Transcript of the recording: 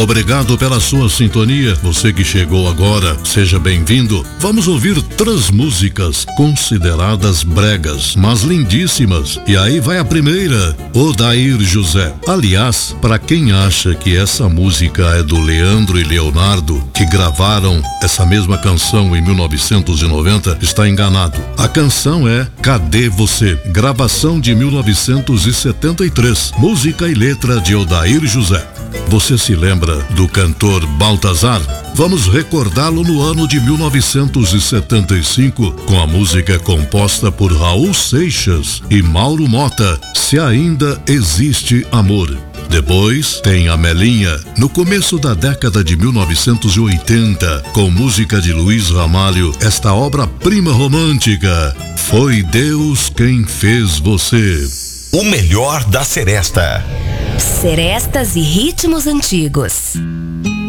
Obrigado pela sua sintonia. Você que chegou agora, seja bem-vindo. Vamos ouvir 3 músicas consideradas bregas, mas lindíssimas. E aí vai a primeira, Odair José. Aliás, para quem acha que essa música é do Leandro e Leonardo, que gravaram essa mesma canção em 1990, está enganado. A canção é Cadê Você? Gravação de 1973. Música e letra de Odair José. Você se lembra do cantor Baltazar? Vamos recordá-lo no ano de 1975 com a música composta por Raul Seixas e Mauro Mota, Se Ainda Existe Amor. Depois tem a Melinha, no começo da década de 1980, com música de Luiz Ramalho, esta obra-prima romântica, Foi Deus Quem Fez Você. O melhor da Seresta. Serestas e ritmos antigos.